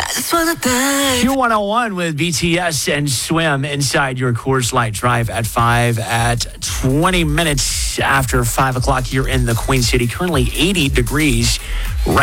just wanna thank Q101 with BTS and Swim inside your Coors Light Drive at 5 at 20 minutes after 5 o'clock here in the Queen City. Currently 80 degrees.